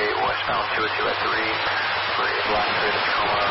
westbound 202 at 3 for a black Toyota Tacoma